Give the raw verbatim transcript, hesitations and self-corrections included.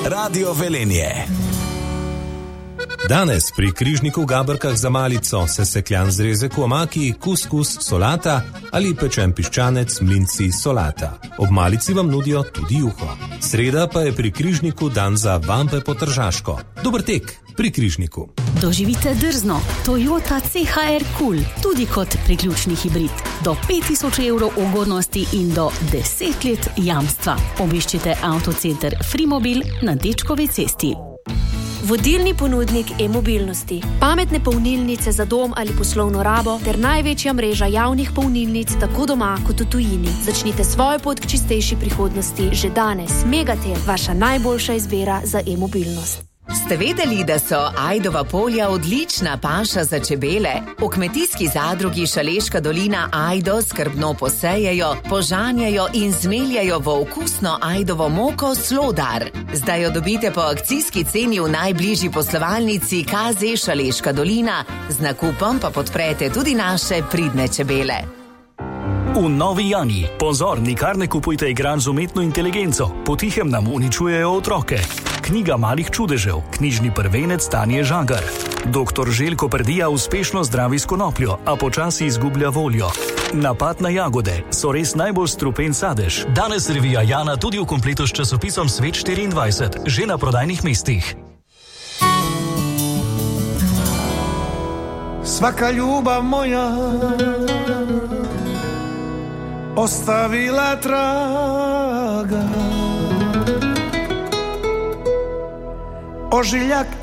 Radio Velenje. Danes pri križniku v Gabrkah za malico sesekljan zrezek v omaki, kuskus, solata ali pečen piščanec, mlinci, solata. Ob malici vam nudijo tudi juho. Sreda pa je pri križniku dan za vampe po tržaško. Dober tek pri križniku. Doživite drzno Toyota C H R Cool, tudi kot priključni hibrid. Do pet tisoč evrov ugodnosti in do deset let jamstva. Obiščite avtocenter Frimobil na Dečkovi cesti. Vodilni ponudnik e-mobilnosti. Pametne polnilnice za dom ali poslovno rabo ter največja mreža javnih polnilnic tako doma kot v tujini. Začnite svojo pot k čistejši prihodnosti že danes. Megate, vaša najboljša izbira za e-mobilnost. Ste vedeli, da so ajdova polja odlična paša za čebele? V kmetijski zadrugi Šaleška dolina ajdo skrbno posejejo, požanjajo in zmeljajo v okusno ajdovo moko Slodar. Zdaj jo dobite po akcijski ceni v najbližji poslovalnici K Z Šaleška dolina, z nakupom pa podprete tudi naše pridne čebele. V Novi Jani. Pozor, nikar ne kupujte igranj z umetno inteligenco. Potihem nam uničujejo otroke. Knjiga malih čudežev. Knjižni prvenec Tanje Žagar. Doktor Željko Prdija uspešno zdravi s konopljo, a počasi izgublja voljo. Napad na jagode. So res najbolj strupen sadež. Danes revija Jana tudi v kompletu s časopisom Svet štiriindvajset. Že na prodajnih mestih. Svaka ljubav moja ostavila traga, ožiljak